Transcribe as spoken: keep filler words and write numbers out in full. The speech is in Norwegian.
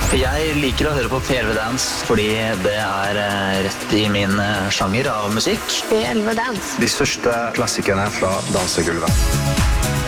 Jeg liker å høre på P elleve Dance fordi det er rett i min sjanger av musikk. P elleve Dance. De største klassikerne fra dansegulvet.